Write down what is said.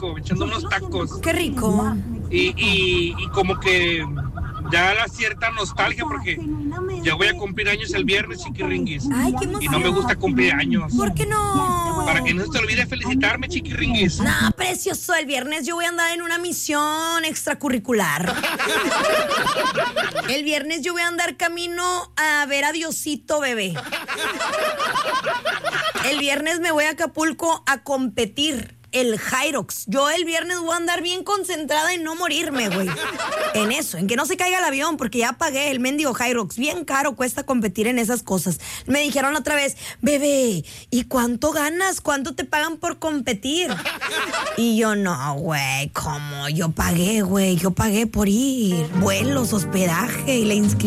México, echando unos tacos. Qué rico. Y como que ya da cierta nostalgia porque ya voy a cumplir años el viernes, chiquiringuis. Ay, qué emoción. Y no me gusta cumplir años. ¿Por qué no? Para que no se te olvide felicitarme, chiquiringuis. No, precioso, el viernes yo voy a andar en una misión extracurricular. El viernes yo voy a andar camino a ver a Diosito bebé. El viernes me voy a Acapulco a competir. El Hyrox. Yo el viernes voy a andar bien concentrada en no morirme, güey. En eso, en que no se caiga el avión, porque ya pagué el mendigo Hyrox. Bien caro cuesta competir en esas cosas. Me dijeron otra vez, bebé, ¿y cuánto ganas? ¿Cuánto te pagan por competir? Y yo, no, güey, ¿cómo? Yo pagué, güey. Yo pagué por ir. Vuelos, hospedaje y la inscripción.